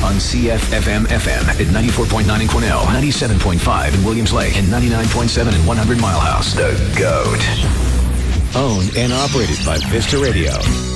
on CFFM FM at 94.9 in Quesnel, 97.5 in Williams Lake, and 99.7 in 100 Mile House. The GOAT. Owned and operated by Vista Radio.